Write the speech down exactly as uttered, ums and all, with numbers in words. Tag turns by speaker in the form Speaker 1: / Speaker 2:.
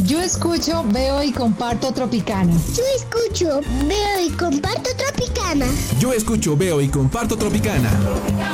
Speaker 1: Yo escucho, veo y comparto Tropicana.
Speaker 2: Yo escucho, veo y comparto Tropicana.
Speaker 3: Yo escucho, veo y comparto Tropicana.